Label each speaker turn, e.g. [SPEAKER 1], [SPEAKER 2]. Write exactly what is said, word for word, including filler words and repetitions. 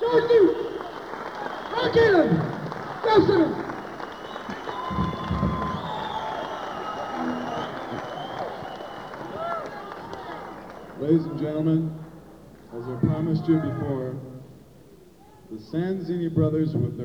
[SPEAKER 1] Rocky! Rocky! Listen!
[SPEAKER 2] Ladies and gentlemen, as I promised you before, the Sanzini brothers with their